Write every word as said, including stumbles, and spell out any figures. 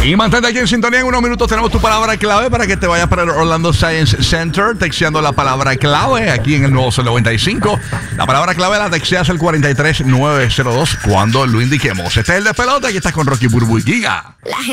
Y mantente aquí en sintonía. En unos minutos tenemos tu palabra clave para que te vayas para el Orlando Science Center texteando la palabra clave aquí en el nuevo Sol noventa y cinco. La palabra clave la texteas al cuatro tres nueve cero dos cuando lo indiquemos. Este es el despelote. Aquí estás con Rocky, Burbu y Giga.